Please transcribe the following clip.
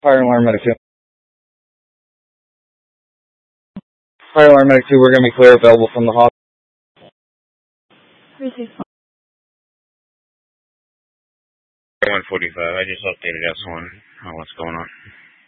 Fire alarm medic 2. Fire alarm medic 2, we're going to be clear available from the hospital. Receive 145, I just updated S1. What's going on?